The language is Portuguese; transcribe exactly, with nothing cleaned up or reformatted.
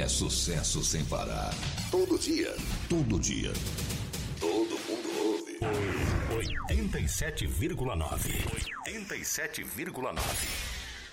sucesso sem parar. Todo dia. Todo dia. Todo mundo ouve. oitenta e sete vírgula nove. oitenta e sete vírgula nove.